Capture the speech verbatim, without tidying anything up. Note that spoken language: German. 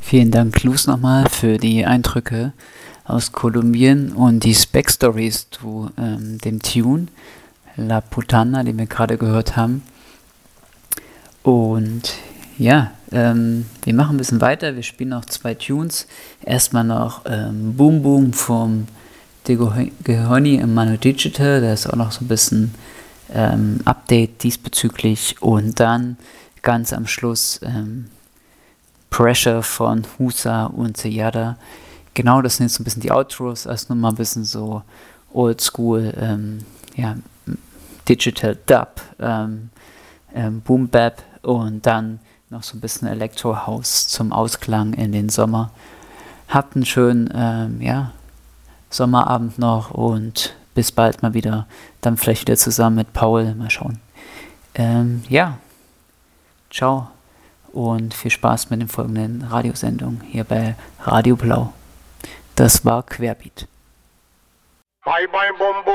Vielen Dank, Luz, nochmal für die Eindrücke aus Kolumbien und die Backstories zu ähm, dem Tune La Putana, den wir gerade gehört haben. Und ja, ähm, wir machen ein bisschen weiter. Wir spielen noch zwei Tunes. Erstmal noch ähm, Boom Boom vom De Gehoni im Mano Digital. Da ist auch noch so ein bisschen ähm, Update diesbezüglich. Und dann ganz am Schluss ähm, Pressure von Husa und Seyada. Genau, das sind jetzt so ein bisschen die Outros, also nochmal ein bisschen so oldschool, ähm, ja, Digital Dub, ähm, ähm, Boom Bap und dann noch so ein bisschen Electro House zum Ausklang in den Sommer. Habt einen schönen, ähm, ja, Sommerabend noch und bis bald mal wieder, dann vielleicht wieder zusammen mit Paul, mal schauen. Ähm, ja, ciao. Und viel Spaß mit den folgenden Radiosendungen hier bei Radio Blau. Das war Querbeat. Bye bye bum bum.